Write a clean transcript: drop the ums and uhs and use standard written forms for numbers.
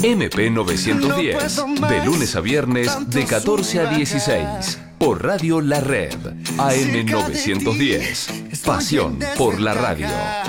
MP910, de lunes a viernes de 14 a 16, por Radio La Red, AM910. Pasión por la radio.